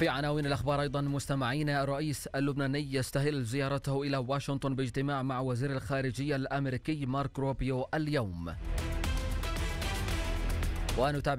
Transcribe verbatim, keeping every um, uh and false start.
في عناوين الأخبار أيضا مستمعينا، الرئيس اللبناني يستهل زيارته إلى واشنطن باجتماع مع وزير الخارجية الأمريكي مارك روبيو اليوم. ونتابع